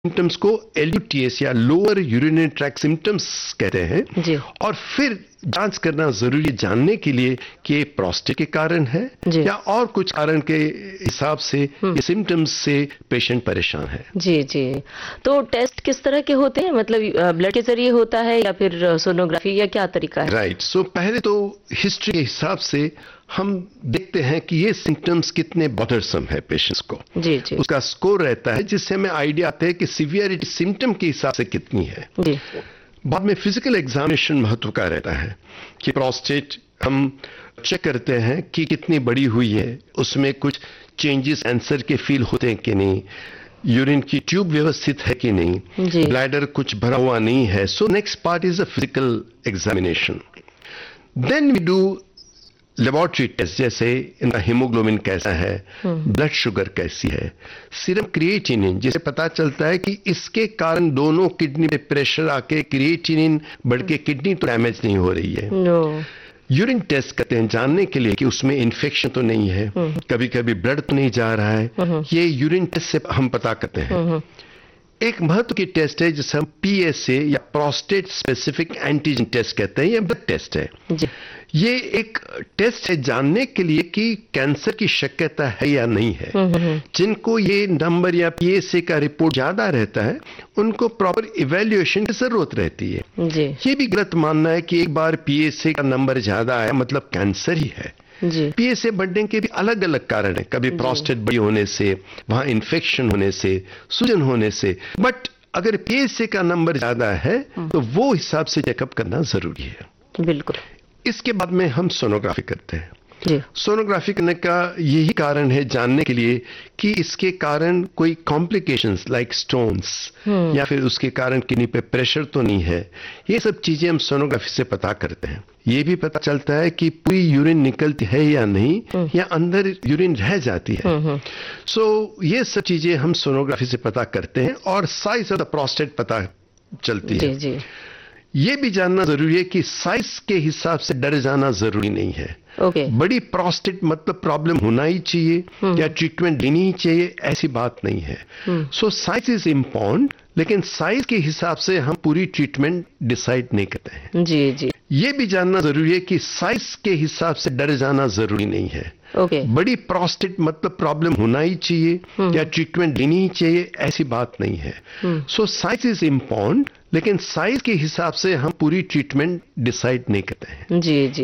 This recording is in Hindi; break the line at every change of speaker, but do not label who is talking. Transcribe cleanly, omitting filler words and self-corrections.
सिम्टम्स को LUTS या लोअर यूरिनरी ट्रैक्ट सिम्टम्स कहते हैं
जी।
और फिर जांच करना जरूरी है जानने के लिए कि ये प्रोस्टेट के कारण है या और कुछ कारण के हिसाब से ये सिम्टम्स से पेशेंट परेशान है।
जी जी। तो टेस्ट किस तरह के होते हैं, मतलब ब्लड के जरिए होता है या फिर सोनोग्राफी या क्या तरीका है?
राइट। सो पहले तो हिस्ट्री के हिसाब से हम देखते हैं कि ये सिम्टम्स कितने बॉदरसम है पेशेंट्स को।
जी जी।
उसका स्कोर रहता है जिससे हमें आइडिया आता है कि सीवियरिटी सिम्टम के हिसाब से कितनी है।
जी।
बाद में फिजिकल एग्जामिनेशन महत्व का रहता है कि प्रोस्टेट हम चेक करते हैं कि कितनी बड़ी हुई है, उसमें कुछ चेंजेस आंसर के फील होते हैं कि नहीं, यूरिन की ट्यूब व्यवस्थित है कि नहीं, ब्लैडर कुछ भरा हुआ नहीं है। So next part is a physical examination. Then we do laboratory test, जैसे इनका हीमोग्लोबिन कैसा है, ब्लड शुगर कैसी है, सीरम क्रिएटिनिन, जिसे पता चलता है कि इसके कारण दोनों किडनी पे प्रेशर आके क्रिएटिनिन बढ़ के किडनी तो डैमेज नहीं हो रही है। यूरिन टेस्ट करते हैं जानने के लिए कि उसमें इन्फेक्शन तो नहीं है, कभी कभी ब्लड तो नहीं जा रहा है, ये यूरिन टेस्ट से हम पता करते हैं। एक महत्व की टेस्ट है जिसे हम PSA या प्रोस्टेट स्पेसिफिक एंटीजन टेस्ट कहते हैं, ये ब्लड टेस्ट है। ये एक टेस्ट है जानने के लिए कि कैंसर की शक्यता है या नहीं है। जिनको ये नंबर या PSA का रिपोर्ट ज्यादा रहता है उनको प्रॉपर इवैल्यूएशन की जरूरत रहती है। ये भी गलत मानना है कि एक बार PSA का नंबर ज्यादा आया मतलब कैंसर ही है। PSA बढ़ने के भी अलग अलग कारण है, कभी प्रोस्टेट बड़ी होने से, वहां इन्फेक्शन होने से, सूजन होने से। बट अगर PSA का नंबर ज्यादा है तो वो हिसाब से चेकअप करना जरूरी है।
बिल्कुल।
इसके बाद में हम सोनोग्राफी करते हैं। सोनोग्राफी करने का यही कारण है जानने के लिए कि इसके कारण कोई कॉम्प्लिकेशंस लाइक स्टोन्स या फिर उसके कारण किडनी पे प्रेशर तो नहीं है। ये सब चीजें हम सोनोग्राफी से पता करते हैं। ये भी पता चलता है कि पूरी यूरिन निकलती है या नहीं, या अंदर यूरिन रह जाती है। सो ये सब चीजें हम सोनोग्राफी से पता करते हैं और साइज ऑफ द प्रोस्टेट पता चलती है। ये भी जानना जरूरी है कि साइज के हिसाब से डर जाना जरूरी नहीं है। बड़ी प्रोस्टेट मतलब प्रॉब्लम होना ही चाहिए या ट्रीटमेंट लेनी ही चाहिए, ऐसी बात नहीं है। सो साइज इज इम्पोर्टेंट, लेकिन साइज के हिसाब से हम पूरी ट्रीटमेंट डिसाइड नहीं करते हैं।
जी जी।
ये भी जानना जरूरी है कि साइज के हिसाब से डर जाना जरूरी नहीं है। बड़ी प्रोस्टेट मतलब प्रॉब्लम होना ही चाहिए या ट्रीटमेंट लेनी ही चाहिए, ऐसी बात नहीं है। सो साइज इज इम्पोर्टेंट, लेकिन साइज के हिसाब से हम पूरी ट्रीटमेंट डिसाइड नहीं करते हैं।
जी जी।